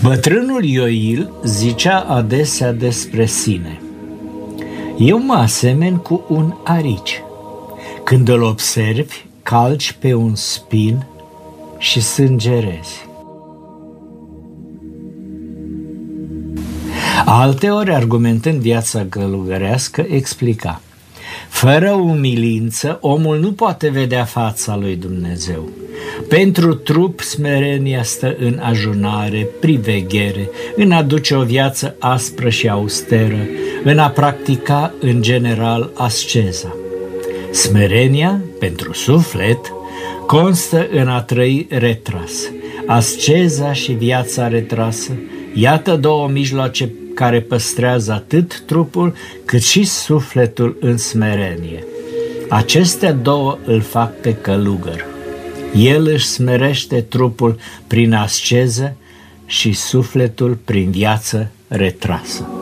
Bătrânul Ioil zicea adesea despre sine: eu mă asemen cu un arici. Când îl observi, calci pe un spin și sângerezi. Alteori, argumentând viața călugărească, explica: fără umilință, omul nu poate vedea fața lui Dumnezeu. Pentru trup, smerenia stă în ajunare, priveghere, în a duce o viață aspră și austeră, în a practica, în general, asceza. Smerenia, pentru suflet, constă în a trăi retras. Asceza și viața retrasă, iată două mijloace care păstrează atât trupul cât și sufletul în smerenie. Acestea două îl fac pe călugăr. El își smerește trupul prin asceză și sufletul prin viață retrasă.